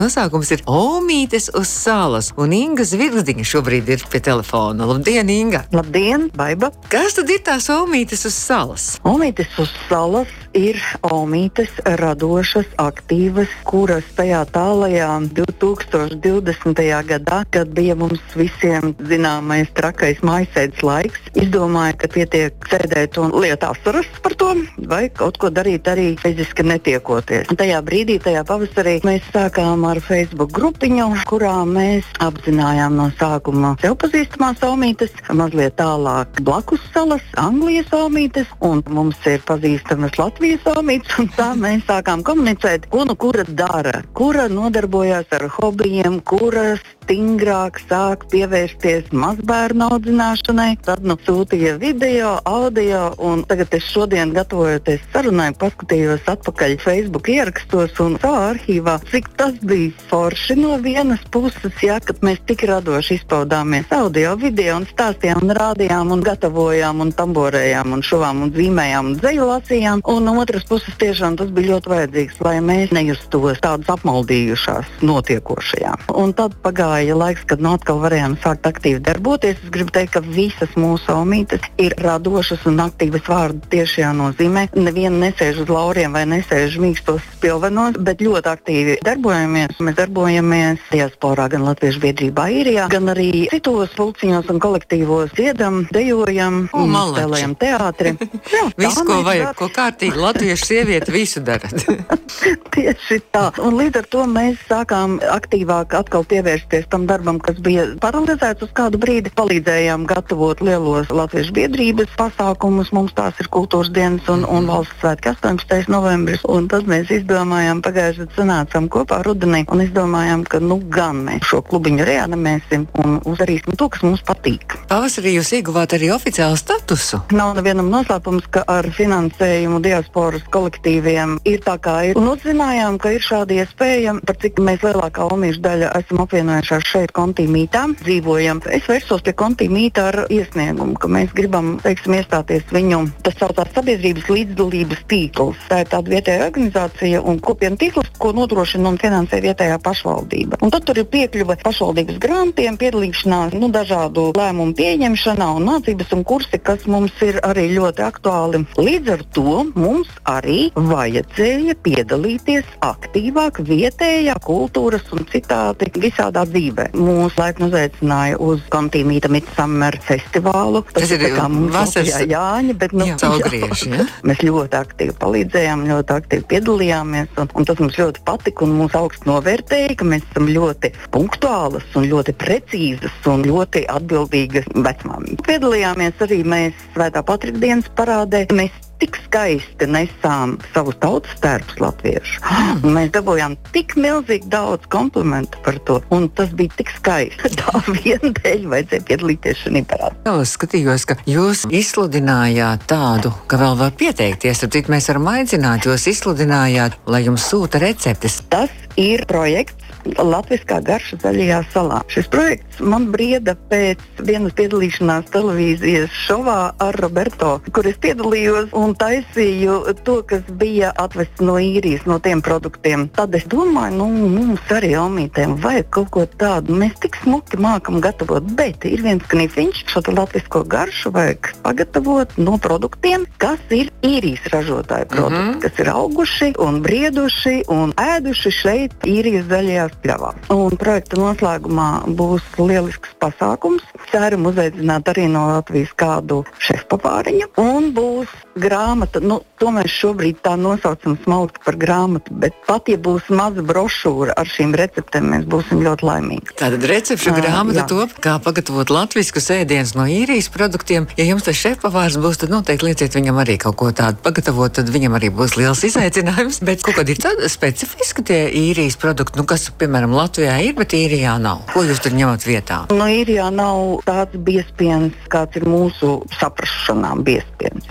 Nosaukums ir Omītes uz salas, un Inga Zvirgzdiņa šobrīd ir pie telefona. Labdien, Inga! Labdien, Baiba! Kas tad ir tās Omītes uz salas? Omītes uz salas ir omītes radošas, aktīvas, kuras tajā tālajā 2020. gadā, kad bija mums visiem zināmais trakais mājasēdes laiks, izdomāja, ka pietiek sēdēt un liet asaras par to, vai kaut ko darīt arī fiziski netiekoties. Tajā brīdī, tajā pavasarī, mēs sākām ar Facebook grupiņu, kurā mēs apzinājām no sākuma sev pazīstamās omītes, mazliet tālāk blakus salas, Anglijas omītes, un mums ir pazīstamas Latvijas omītes, un tā mēs sākām komunicēt, ko nu kura dara, kura nodarbojās ar hobijiem, kura stingrāk sāk pievērsties mazbērnu audzināšanai, tad nu sūtīja video, audio, un tagad es šodien, gatavojoties sarunai, paskatījos atpakaļ Facebook ierakstos un savā arhīvā, cik tas bija forši no vienas puses, ja, kad mēs tik radoši izpaudāmies audio, video un stāstījām un rādījām un gatavojām un tamborējām un šuvām un zīmējām un dzeju lasījām, un no otras puses tiešām tas bija ļoti vajadzīgs, lai mēs nejustos tādas apmaldījušās notiekošajā. Un tad pagāja laiks, kad nu atkal varējām sākt aktīvi darboties. Es gribu teikt, ka visas mūsu omītes ir radošas un aktīvas vārdu tiešajā nozīmē. Neviena nesēž uz lauriem vai nesēž mīkstos spilvenos, bet ļoti aktīvi darbojamies. Mēs darbojamies diasporā, gan Latviešu biedrībā Īrijā, gan arī citos pulciņos un kolektīvos dziedam, dejojam, spēlējam teātri. Jā, visu, ko vajag, ko kārtīgi latviešu sieviete visu darat. Tieši tā. Un līdz ar to mēs sākām aktīvāk atkal pievērsties tam darbam, kas bija paralizēts uz kādu brīdi. Palīdzējām gatavot lielos Latviešu biedrības pasākumus. Mums tās ir kultūras dienas un valsts svētki 18. novembris. Un tad mēs izdomājām, pagājušajā gadā sanācām kopā rudenī un izdomājām, ka nu gan mēs šo klubiņu reanimēsim un uzdarīsim to, kas mums patīk. Pavasarī jūs ieguvāt arī oficiālu statusu. Nav nevienam noslēpums, ka ar finansējumu diasporas kolektīviem ir tā kā ir. Un uzzinājām, ka ir šāda iespēja, par cik mēs lielākā omīšu daļa esam apvienojušās šeit Kontī mītā, dzīvojam. Es vērsos pie Kontī mītā ar iesniegumu, ka mēs gribam, teiksim, iestāties viņu, tas saucās sabiedrības līdzdalības tīkls. Tā ir tāda vietēja organizācija un kopienu tīkls, ko nodrošina un finansē vietējā pašvaldība. Un tad tur ir piekļuve pašvaldības grantiem, piedalīšanās, dažādu lēmumu pieņemšanā un mācības un kursi, kas mums ir arī ļoti aktuāli. Līdz ar to mums arī vajadzēja piedalīties aktīvāk vietējā kultūras un citādi visādā dzīvē. Mūs laipni uzaicināja uz Kontī mīta Midsummer festivālu. Tas ir kā mums vasaras Jāņa, bet caurgrieži, ja? Mēs ļoti aktīvi palīdzējām, ļoti aktīvi piedalījāmies, un tas mums ļoti patika un mūs augstu novērtēja, ka mēs esam ļoti punktuālas un ļoti precīzas un ļoti atbildīgas vecmāmiņas. Piedalījāmies arī mēs Svētā Patrika dienas parādē. Mēs tik skaisti nesām savus tautas tērpus latviešu. Un mēs dabūjām tik milzīgi daudz komplimentu par to, un tas bija tik skaisti. Tā viena dēļ vajadzēja piedalīties šajā parādā. Es skatījos, ka jūs izsludinājāt tādu, ka vēl var pieteikties. Tad mēs varam aicināt, jūs izsludinājāt, lai jums sūta receptes. Tas ir projekts Latviskā garša zaļajā salā. Šis projekts man brieda pēc vienas piedalīšanās televīzijas šovā ar Roberto, kur es piedalījos un taisīju to, kas bija atvests no Īrijas, no tiem produktiem. Tad es domāju, mums arī omītēm vajag kaut ko tādu. Mēs tik smuki mākam gatavot, bet ir viens knifiņš, šo latvisko garšu vajag pagatavot no produktiem, kas ir Īrijas ražotāju produkti, kas ir auguši un brieduši un ēduši šeit Īrijas zaļajā pļavā. Un projekta noslēgumā būs lielisks pasākums. Ceram uzaicināt arī no Latvijas kādu šefpavāriņu. Un būs grāmata, to mēs šobrīd tā nosaucam smalki par grāmatu, bet pat ja būs maza brošūra ar šīm receptēm, mēs būsim ļoti laimīgi. Tātad recepšu grāmata top, kā pagatavot latviskus ēdienus no Īrijas produktiem. Ja jums tas šefpavārs būs, tad noteikti lieciet viņam arī kaut ko tādu pagatavot, tad viņam arī būs liels izaicinājums. Bet kaut kādi ir tādi specifiski tie Īrijas produkti, kas, piemēram, Latvijā ir, bet Īrijā nav. Ko jūs tur ņemat vietā? Īrijā nav tāds biespiens, kāds ir mūsu saprašanām biespiens.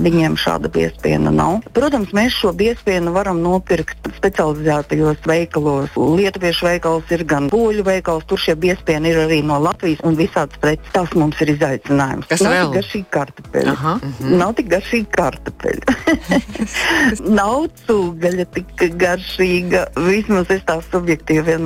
viņiem šāda biespiena nav. Protams, mēs šo biespienu varam nopirkt specializētajos veikalos. Lietuviešu veikals ir gan poļu veikals, tur šie biespieni ir arī no Latvijas un visāds preces. Tas mums ir izaicinājums. Kas vēl? Nav tik garšīgi kartupeļi. Nav tik garšīgi kartupeļi. Nav cūgaļa tik garšīga. Vismaz es tā subjektīvi